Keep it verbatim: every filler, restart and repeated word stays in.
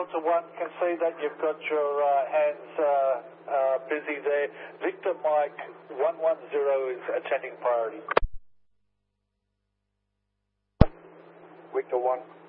Delta one, can see that you've got your uh, hands uh, uh, busy there. Victor Mike one one zero is attending priority. Victor one.